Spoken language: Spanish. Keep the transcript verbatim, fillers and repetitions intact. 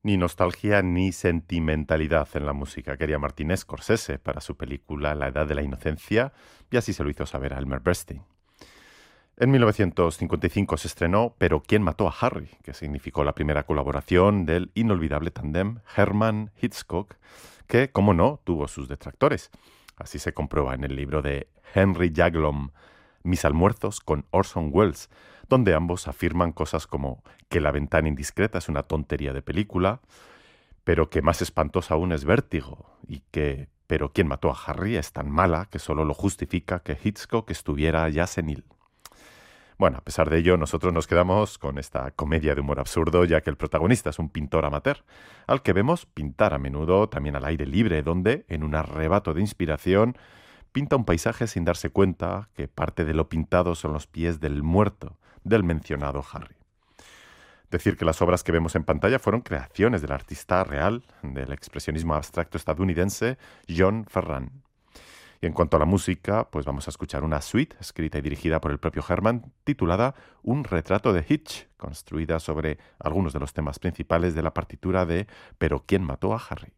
Ni nostalgia ni sentimentalidad en la música quería Martin Scorsese para su película La Edad de la Inocencia, y así se lo hizo saber a Elmer Bernstein. En mil novecientos cincuenta y cinco se estrenó Pero ¿quién mató a Harry?, que significó la primera colaboración del inolvidable tándem Herman-Hitchcock, que, como no, tuvo sus detractores. Así se comprueba en el libro de Henry Jaglom, Mis almuerzos con Orson Welles, donde ambos afirman cosas como que La ventana indiscreta es una tontería de película, pero que más espantosa aún es Vértigo, y que Pero ¿quién mató a Harry? Es tan mala que solo lo justifica que Hitchcock estuviera ya senil. Bueno, a pesar de ello, nosotros nos quedamos con esta comedia de humor absurdo, ya que el protagonista es un pintor amateur, al que vemos pintar a menudo también al aire libre, donde, en un arrebato de inspiración, pinta un paisaje sin darse cuenta que parte de lo pintado son los pies del muerto, del mencionado Harry. Decir que las obras que vemos en pantalla fueron creaciones del artista real del expresionismo abstracto estadounidense John Ferran. Y en cuanto a la música, pues vamos a escuchar una suite escrita y dirigida por el propio Herman, titulada Un retrato de Hitch, construida sobre algunos de los temas principales de la partitura de Pero ¿quién mató a Harry?